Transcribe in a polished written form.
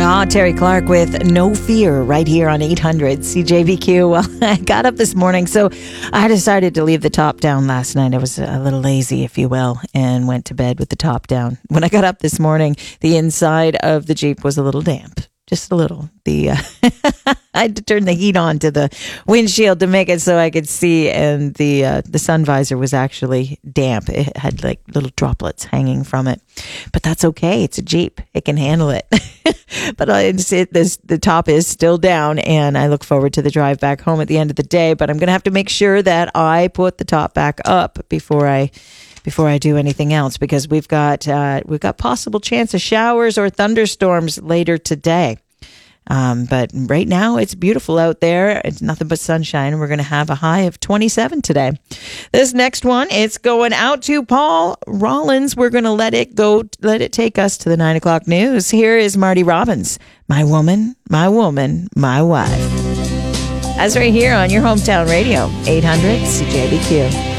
Terry Clark with No Fear right here on 800 CJVQ. Well, I got up this morning, so I decided to leave the top down last night. I was a little lazy, if you will, and went to bed with the top down. When I got up this morning, the inside of the Jeep was a little damp. Just a little. I had to turn the heat on to the windshield to make it so I could see, and the sun visor was actually damp. It had like little droplets hanging from it, but that's okay. It's a Jeep; it can handle it. But the top is still down, and I look forward to the drive back home at the end of the day. But I'm going to have to make sure that I put the top back up before I do anything else, because we've got possible chance of showers or thunderstorms later today. But right now it's beautiful out there. It's nothing but sunshine. We're going to have a high of 27 today. This next one, it's going out to Paul Rollins. We're going to let it take us to the 9 o'clock news. Here is Marty Robbins. My woman, my wife. That's right here on your hometown radio, 800 CJBQ.